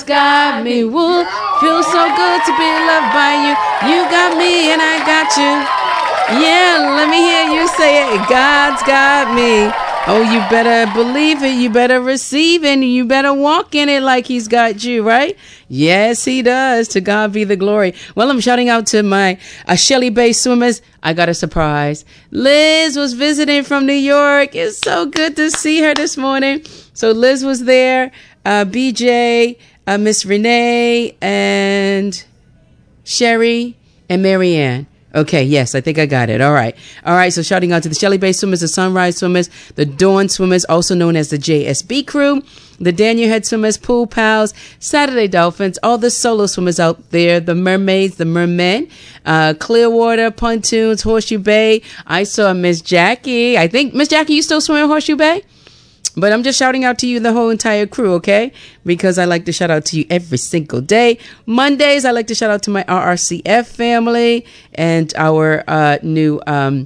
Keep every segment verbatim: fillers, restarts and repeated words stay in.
got me. Woo. Feels so good to be loved by you. You got me and I got you. Yeah, let me hear you say it. God's got me. Oh, you better believe it. You better receive it. And you better walk in it like he's got you, right? Yes, he does. To God be the glory. Well, I'm shouting out to my uh, Shelly Bay swimmers. I got a surprise. Liz was visiting from New York. It's so good to see her this morning. So Liz was there. Uh, B J, uh, Miss Renee, and Sherry, and Marianne. Okay, yes, I think I got it. All right. All right, so shouting out to the Shelly Bay swimmers, the Sunrise swimmers, the Dawn swimmers, also known as the J S B crew, the Daniel Head swimmers, Pool Pals, Saturday Dolphins, all the solo swimmers out there, the mermaids, the mermen, uh, Clearwater, Pontoons, Horseshoe Bay. I saw Miss Jackie. I think, Miss Jackie, you still swimming Horseshoe Bay? But I'm just shouting out to you, the whole entire crew, okay? Because I like to shout out to you every single day. Mondays, I like to shout out to my R R C F family and our uh, new um,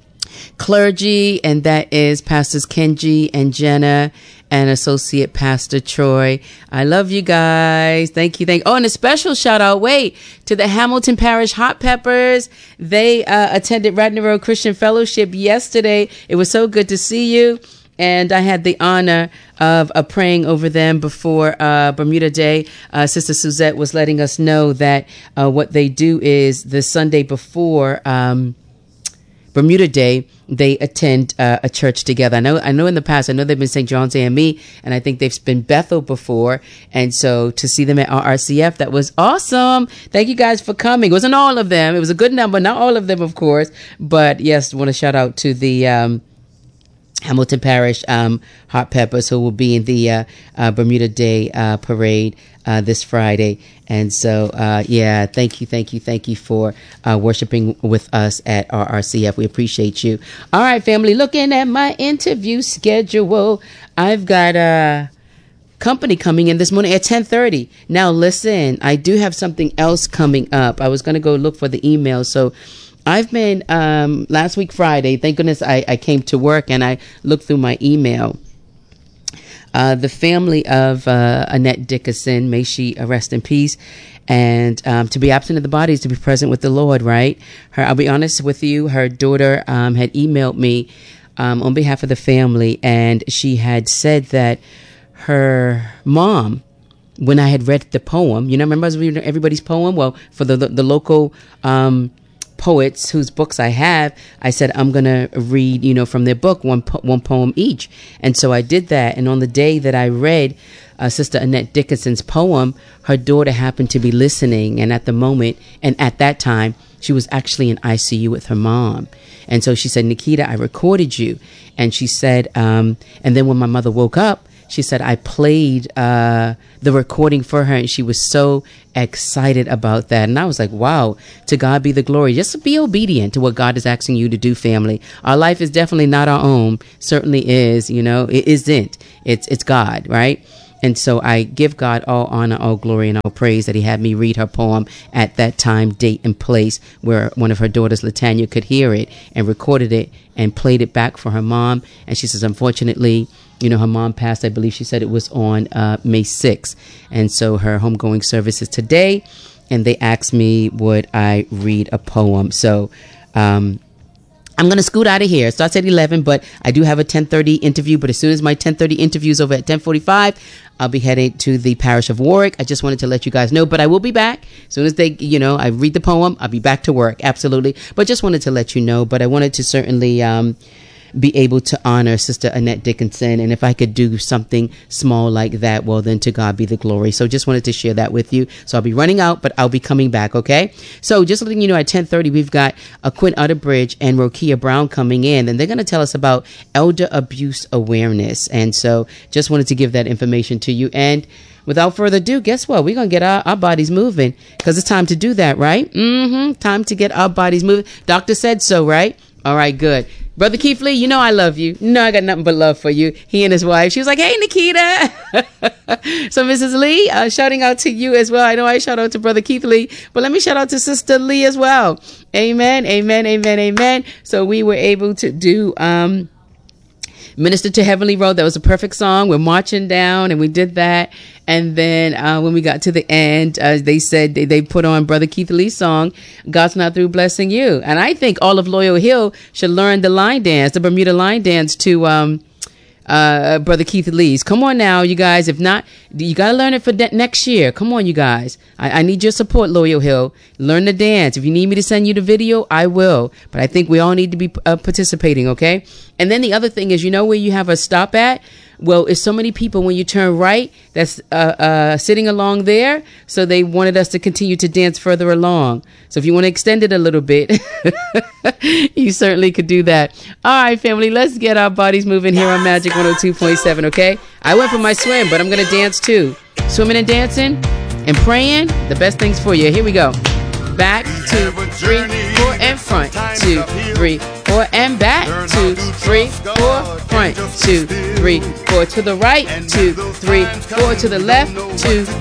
clergy, and that is Pastors Kenji and Jenna and Associate Pastor Troy. I love you guys. Thank you. Thank. Oh, and a special shout out, wait, to the Hamilton Parish Hot Peppers. They uh, attended Radnor Road Christian Fellowship yesterday. It was so good to see you. And I had the honor of uh, praying over them before uh, Bermuda Day. Uh, Sister Suzette was letting us know that uh, what they do is the Sunday before um, Bermuda Day, they attend uh, a church together. I know I know in the past, I know they've been Saint John's A M E, and I think they've been Bethel before. And so to see them at R R C F, that was awesome. Thank you guys for coming. It wasn't all of them. It was a good number. Not all of them, of course. But yes, I want to shout out to the Um, Hamilton Parish um, Hot Peppers, who will be in the uh, uh, Bermuda Day uh, parade uh, this Friday. And so, uh, yeah, thank you, thank you, thank you for uh, worshiping with us at R R C F. We appreciate you. All right, family, looking at my interview schedule, I've got a company coming in this morning at ten thirty. Now, listen, I do have something else coming up. I was going to go look for the email, so I've been, um, last week Friday, thank goodness I, I came to work and I looked through my email. Uh, the family of uh, Annette Dickerson, may she rest in peace. And um, to be absent of the body is to be present with the Lord, right? Her, I'll be honest with you, her daughter um, had emailed me um, on behalf of the family, and she had said that her mom, when I had read the poem, you know, remember I was reading everybody's poem? Well, for the, the, the local um poets whose books I have, I said I'm gonna read, you know, from their book one po- one poem each, and so I did that. And on the day that I read uh, Sister Annette Dickerson's poem, her daughter happened to be listening, and at the moment, and at that time, she was actually in I C U with her mom. And so she said, Nikita, I recorded you, and she said, um, and then when my mother woke up, she said, I played uh, the recording for her, and she was so excited about that. And I was like, wow, to God be the glory. Just be obedient to what God is asking you to do, family. Our life is definitely not our own. Certainly is, you know, it isn't. It's, it's God, right? And so I give God all honor, all glory, and all praise that he had me read her poem at that time, date, and place where one of her daughters, Latanya, could hear it and recorded it and played it back for her mom. And she says, unfortunately, you know, her mom passed, I believe she said it was on uh, May sixth. And so her homegoing service is today. And they asked me, would I read a poem? So um, I'm going to scoot out of here. It starts at eleven, but I do have a ten thirty interview. But as soon as my ten thirty interview is over at ten forty-five, I'll be heading to the parish of Warwick. I just wanted to let you guys know, but I will be back. As soon as they, you know, I read the poem, I'll be back to work. Absolutely. But just wanted to let you know. But I wanted to certainly um, be able to honor Sister Annette Dickerson. And if I could do something small like that, well, then to God be the glory. So just wanted to share that with you. So I'll be running out, but I'll be coming back. Okay. So just letting you know, at ten thirty, we've got a Quinn Utterbridge and Rokia Brown coming in, and they're going to tell us about elder abuse awareness. And so just wanted to give that information to you. And without further ado, guess what? We're going to get our, our bodies moving, because it's time to do that, right? Mm-hmm. Time to get our bodies moving. Doctor said so, right? All right, good. Brother Keith Lee, you know I love you. You know I got nothing but love for you. He and his wife. She was like, hey, Nikita. So Missus Lee, uh, shouting out to you as well. I know I shout out to Brother Keith Lee, but let me shout out to Sister Lee as well. Amen, amen, amen, amen. So we were able to do um Minister to Heavenly Road. That was a perfect song. We're marching down, and we did that. And then uh, when we got to the end, uh, they said they, they put on Brother Keith Lee's song, God's Not Through Blessing You. And I think all of Loyal Hill should learn the line dance, the Bermuda line dance to um, uh, Brother Keith Lee's. Come on now, you guys. If not, you got to learn it for de- next year. Come on, you guys. I, I need your support, Loyal Hill. Learn the dance. If you need me to send you the video, I will. But I think we all need to be uh, participating, okay? And then the other thing is, you know where you have a stop at? Well, it's so many people when you turn right that's uh, uh, sitting along there. So they wanted us to continue to dance further along. So if you want to extend it a little bit, you certainly could do that. All right, family, let's get our bodies moving here on Magic one oh two point seven, okay? I went for my swim, but I'm going to dance too. Swimming and dancing and praying, the best things for you. Here we go. Back, two, three, four, and front. Two, three, four, and back. Two, three, four, front. Two, three, four to the right. Two, three, four to the left. Two,